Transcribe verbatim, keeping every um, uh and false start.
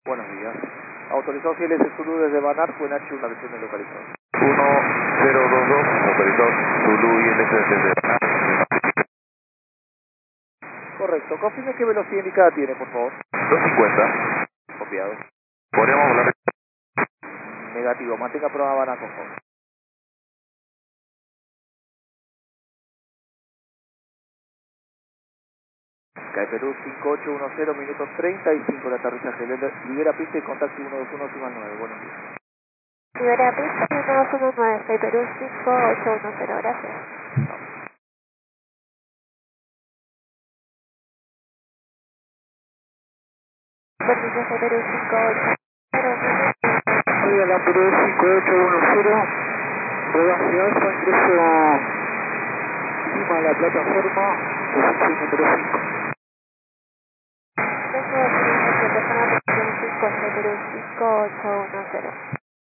Buenos días. Autorizado C L S Zulu desde Banar, fue Nacho, una versión de localizador. uno cero dos dos, autorizado Zulu y L S desde Banar. Correcto. Confirme qué velocidad indicada tiene, por favor. doscientos cincuenta. Copiado. ¿Podríamos volar? Negativo. Mantenga programa Banar, por favor. Sky Perú cinco ocho uno cero, minutos treinta y cinco de aterrizaje. Libera pista y contacto uno dos uno Suman nueve. Buenos días. Libera pista uno dos uno nueve, Sky Perú cinco ocho uno cero, gracias. Permiso Sky Perú cinco ocho cero. Hoy a la Perú cinco ocho uno cero, rodaje alfa, ingreso encima de la plataforma, posición número cinco. Ingreso de Perú, persona posición cinco, Sky Perú cinco ocho uno